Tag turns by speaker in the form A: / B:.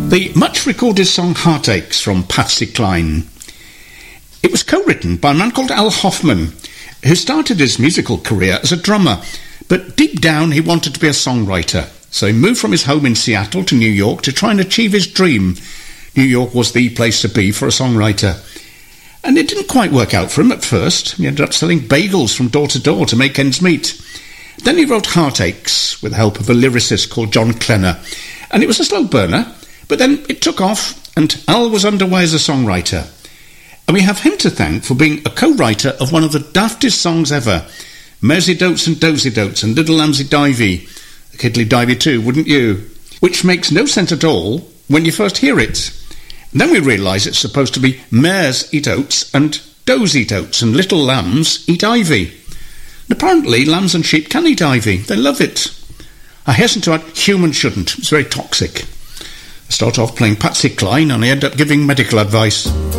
A: The much-recorded song Heartaches from Patsy Cline. It was co-written by a man called Al Hoffman, who started his musical career as a drummer, but deep down he wanted to be a songwriter. So he moved from his home in Seattle to New York to try and achieve his dream. New York was the place to be for a songwriter. And it didn't quite work out for him at first. He ended up selling bagels from door to door to make ends meet. Then he wrote Heartaches with the help of a lyricist called John Klenner. And it was a slow burner, but then it took off and Al was underway as a songwriter. And we have him to thank for being a co-writer of one of the daftest songs ever, Mersey Dotes and Dozy Dotes and Little Lambsy Divey, Kiddly Divey too, wouldn't you? Which makes no sense at all when you first hear it. And then we realise it's supposed to be mares eat oats and does eat oats and little lambs eat ivy. And apparently lambs and sheep can eat ivy. They love it. I hasten to add, humans shouldn't. It's very toxic. I start off playing Patsy Cline and I end up giving medical advice.